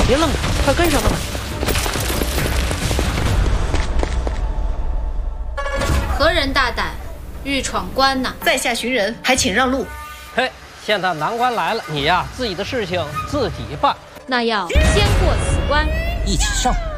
别愣着，快跟上他们！ 何人大胆，欲闯关呐？ 在下寻人，还请让路。 嘿，现在难关来了，你呀，自己的事情自己办。 那要先过此关。 一起上。